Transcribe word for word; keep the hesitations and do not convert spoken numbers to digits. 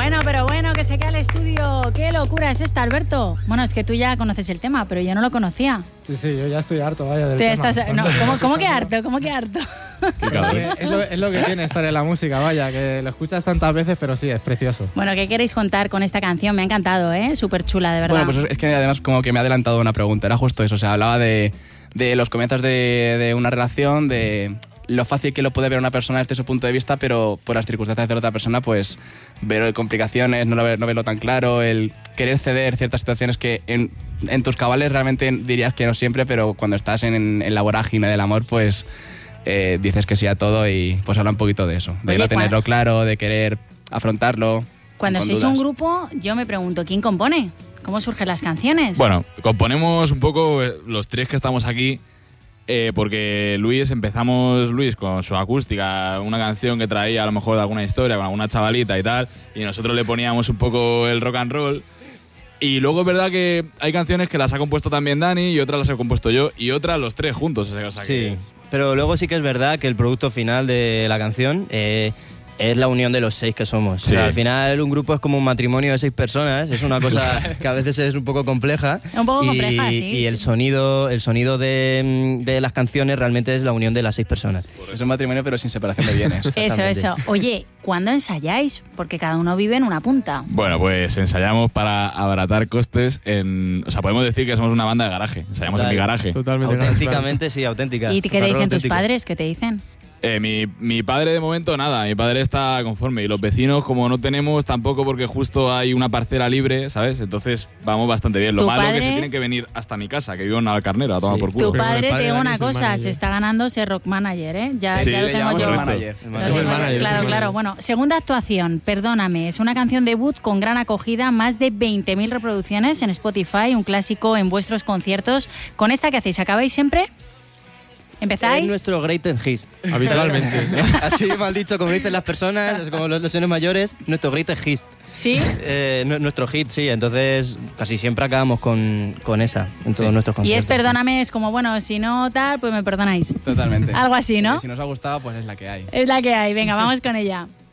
Bueno, pero bueno, que se queda el estudio. ¿Qué locura es esta, Alberto? Bueno, es que tú ya conoces el tema, pero yo no lo conocía. Sí, sí, yo ya estoy harto, vaya, del Te tema. estás, no, ¿cómo, ¿Cómo que harto? ¿Cómo que harto? Qué cabrón. Es lo, es lo que tiene estar en la música, vaya, que lo escuchas tantas veces, pero sí, es precioso. Bueno, ¿qué queréis contar con esta canción? Me ha encantado, ¿eh? Súper chula, de verdad. Bueno, pues es que además como que me ha adelantado una pregunta, era justo eso, o sea, hablaba de, de los comienzos de, de una relación, de lo fácil que lo puede ver una persona desde su punto de vista, pero por las circunstancias de la otra persona, pues ver complicaciones, no, lo ver, no verlo tan claro, el querer ceder ciertas situaciones que en, en tus cabales realmente dirías que no siempre, pero cuando estás en, en la vorágine del amor, pues eh, dices que sí a todo y pues habla un poquito de eso, de Oye, no tenerlo Juan, claro, de querer afrontarlo. Cuando con sois dudas. un grupo, yo me pregunto, ¿quién compone? ¿Cómo surgen las canciones? Bueno, componemos un poco eh, los tres que estamos aquí, eh, porque Luis, empezamos Luis con su acústica, una canción que traía a lo mejor de alguna historia, con alguna chavalita y tal, y nosotros le poníamos un poco el rock and roll. Y luego es verdad que hay canciones que las ha compuesto también Dani y otras las he compuesto yo y otras los tres juntos. O sea, Sí, que... pero luego sí que es verdad que el producto final de la canción eh, es la unión de los seis que somos. Sí. O sea, al final un grupo es como un matrimonio de seis personas, es una cosa que a veces es un poco compleja. Un poco y, compleja, sí, Y el sí. sonido, el sonido de, de las canciones realmente es la unión de las seis personas. Es un matrimonio pero sin separación de bienes. Eso, exactamente. eso. Oye, ¿cuándo ensayáis? Porque cada uno vive en una punta. Bueno, pues ensayamos para abaratar costes en... O sea, podemos decir que somos una banda de garaje. Ensayamos Total. en mi garaje. Totalmente. Auténticamente, sí, auténtica. ¿Y qué te Rock dicen tus auténtico. padres? ¿Qué te dicen? Eh, mi, mi padre de momento nada, mi padre está conforme y los vecinos como no tenemos tampoco porque justo hay una parcela libre, ¿sabes? Entonces vamos bastante bien. Lo ¿Tu malo es padre? que se tienen que venir hasta mi casa, que vivo en Alcarnero, a tomar Sí. por culo. Tu Pero padre, el padre te digo de Dani una es el cosa, manager. se está ganando ser rock manager, ¿eh? Ya, Sí, ya lo le tengo llamamos yo. el Correcto. manager. El Lo manager. tengo- el manager, claro, es el claro. manager. Bueno, segunda actuación, Perdóname, es una canción debut con gran acogida, más de veinte mil reproducciones en Spotify, un clásico en vuestros conciertos. ¿Con esta qué hacéis? ¿Acabáis siempre? ¿Empezáis? Es nuestro greatest hit. Habitualmente. Así mal dicho, como dicen las personas, es como los, los señores mayores, nuestro greatest hit. ¿Sí? Eh, nu- nuestro hit, sí, entonces casi siempre acabamos con, con esa en todos Sí. nuestros Y conciertos. es Perdóname, es como, bueno, si no tal, pues me perdonáis. Totalmente. Algo así, ¿no? Eh, si nos ha gustado, pues es la que hay. Es la que hay. Venga, vamos con ella.